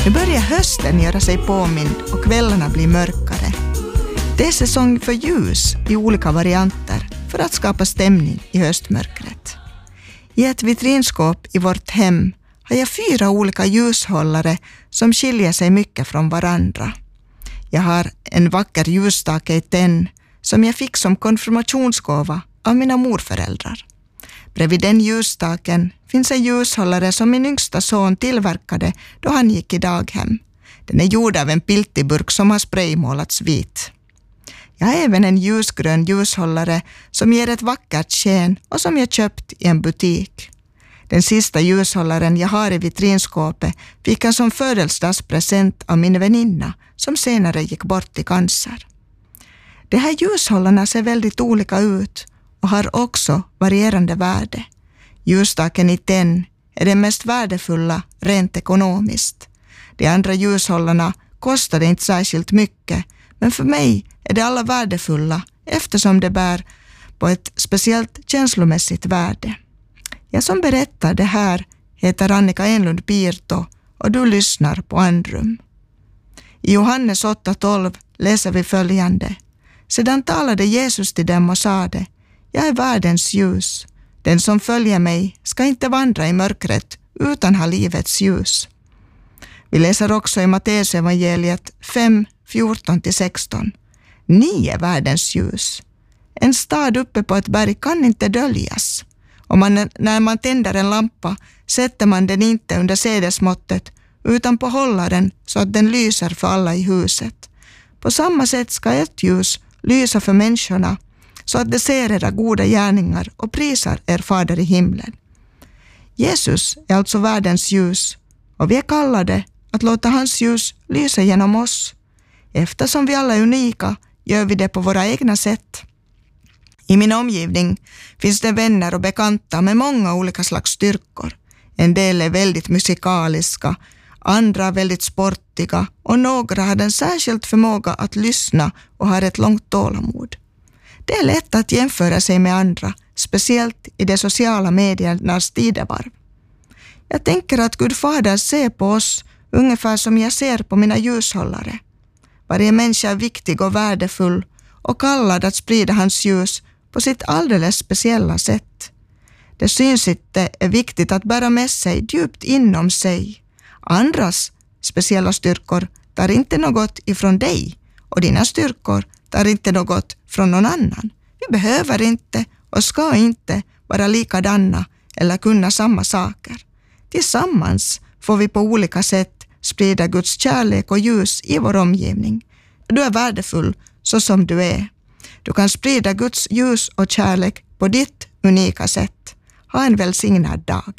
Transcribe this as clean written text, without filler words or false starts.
Nu börjar hösten göra sig påmind och kvällarna blir mörkare. Det är säsong för ljus i olika varianter för att skapa stämning i höstmörkret. I ett vitrinskåp i vårt hem har jag 4 olika ljushållare som skiljer sig mycket från varandra. Jag har en vacker ljusstake i tenn som jag fick som konfirmationsgåva av mina morföräldrar. Bredvid den ljusstaken finns en ljushållare som min yngsta son tillverkade då han gick i daghem. Den är gjord av en piltiburk som har spraymålats vit. Jag har även en ljusgrön ljushållare som ger ett vackert sken och som jag köpt i en butik. Den sista ljushållaren jag har i vitrinskåpet fick jag som födelsedagspresent av min väninna som senare gick bort i cancer. De här ljushållarna ser väldigt olika ut och har också varierande värde. Ljusstaken i tenn är det mest värdefulla rent ekonomiskt. De andra ljushållarna kostade inte särskilt mycket, men för mig är de alla värdefulla eftersom de bär på ett speciellt känslomässigt värde. Jag som berättar det här heter Annika Enlund Pirto och du lyssnar på Andrum. I Johannes 8:12 läser vi följande. Sedan talade Jesus till dem och sade: Jag är världens ljus. Den som följer mig ska inte vandra i mörkret utan ha livets ljus. Vi läser också i Matteusevangeliet 5:14-16. Ni är världens ljus. En stad uppe på ett berg kan inte döljas. Och när man tänder en lampa sätter man den inte under sädesmåttet utan på hållaren så att den lyser för alla i huset. På samma sätt ska ert ljus lysa för människorna så att de ser era goda gärningar och prisar er fader i himlen. Jesus är alltså världens ljus och vi är kallade att låta hans ljus lysa genom oss. Eftersom vi alla är unika gör vi det på våra egna sätt. I min omgivning finns det vänner och bekanta med många olika slags styrkor. En del är väldigt musikaliska, andra väldigt sportiga och några har en särskild förmåga att lyssna och har ett långt tålamod. Det är lätt att jämföra sig med andra, speciellt i de sociala mediernas tidevarv. Jag tänker att Gud Fader ser på oss ungefär som jag ser på mina ljushållare. Varje människa är viktig och värdefull och kallad att sprida hans ljus på sitt alldeles speciella sätt. Det synsättet är viktigt att bära med sig djupt inom sig. Andras speciella styrkor tar inte något ifrån dig och dina styrkor tar inte något från någon annan. Vi behöver inte och ska inte vara likadana eller kunna samma saker. Tillsammans får vi på olika sätt sprida Guds kärlek och ljus i vår omgivning. Du är värdefull så som du är. Du kan sprida Guds ljus och kärlek på ditt unika sätt. Ha en välsignad dag.